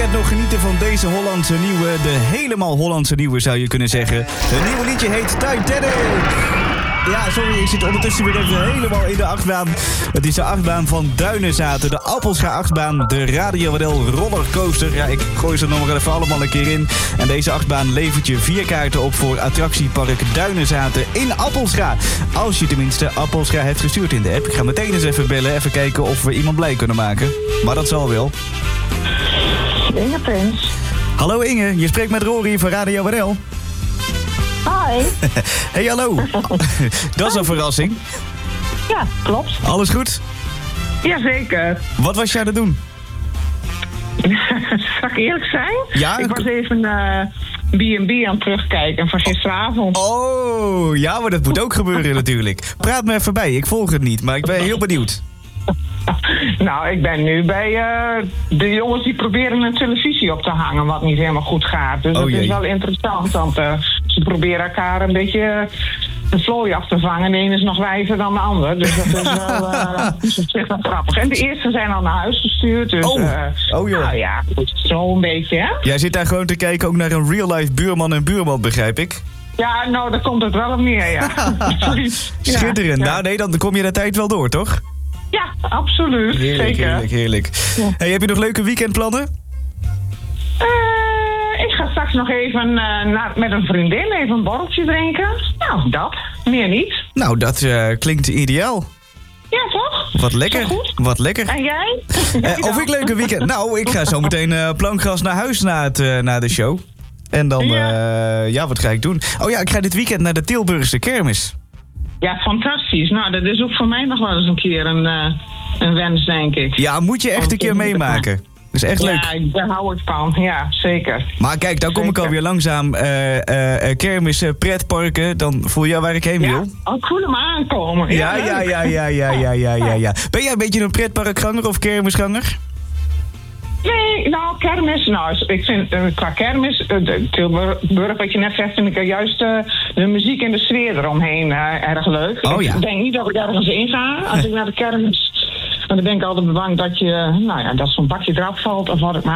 weekend nog genieten van deze Hollandse nieuwe. De helemaal Hollandse nieuwe zou je kunnen zeggen. Het nieuwe liedje heet Titanic. Ja, sorry, ik zit ondertussen weer even helemaal in de achtbaan. Het is de achtbaan van Duinenzaten, de Appelscha-achtbaan, de Radio Wadel Rollercoaster. Ja, ik gooi ze nog maar even allemaal een keer in. En deze achtbaan levert je 4 kaarten op voor attractiepark Duinenzaten in Appelscha. Als je tenminste Appelscha hebt gestuurd in de app. Ik ga meteen eens even bellen, even kijken of we iemand blij kunnen maken. Maar dat zal wel. Inge Prins. Hallo Inge, je spreekt met Rory van Radio Wadel. Hi. Hey, hallo. Dat is een verrassing. Ja, klopt. Alles goed? Jazeker. Wat was jij aan het doen? Zal ik eerlijk zijn? Ja, ik was even B&B aan het terugkijken van gisteravond. Oh, ja, maar dat moet ook gebeuren natuurlijk. Praat me even bij, ik volg het niet, maar ik ben heel benieuwd. Nou, ik ben nu bij de jongens die proberen een televisie op te hangen, wat niet helemaal goed gaat. Dus dat is wel interessant, want ze proberen elkaar een beetje de vlooi af te vangen. De ene is nog wijzer dan de ander, dus dat is wel dus op zich wel grappig. En de eerste zijn al naar huis gestuurd, dus joh. nou ja, zo een beetje, hè? Jij zit daar gewoon te kijken ook naar een real-life buurman en buurman, begrijp ik? Ja, nou, daar komt het wel op neer, ja. Schitterend. Ja. Nou nee, dan kom je de tijd wel door, toch? Ja, absoluut. Heerlijk, zeker. heerlijk. Ja. Hey, heb je nog leuke weekendplannen? Ik ga straks nog even met een vriendin even een borreltje drinken. Nou, dat. Meer niet. Nou, dat klinkt ideaal. Ja, toch? Wat lekker. Goed. Wat lekker. En jij? Of ik leuke weekend? Nou, ik ga zo meteen plankgas naar huis na de show. En dan, wat ga ik doen? Oh ja, ik ga dit weekend naar de Tilburgse kermis. Ja, fantastisch. Nou, dat is ook voor mij nog wel eens een keer een wens, denk ik. Ja, moet je echt een keer meemaken. Dat is echt leuk. Ja, daar hou ik van. Ja, zeker. Maar kijk, dan kom ik alweer langzaam kermis, pretparken. Dan voel je waar ik heen wil. Ja, ik voel hem aankomen. Ja. Ben jij een beetje een pretparkganger of kermisganger? Nee, nou, kermis. Nou, ik vind qua kermis, Tilburg, wat je net zegt, vind ik juist de muziek en de sfeer eromheen erg leuk. Oh, ja. Ik denk niet dat ik ergens in ga als ik naar de kermis. Maar dan ben ik altijd bang dat dat zo'n bakje eraf valt of wat ik maar.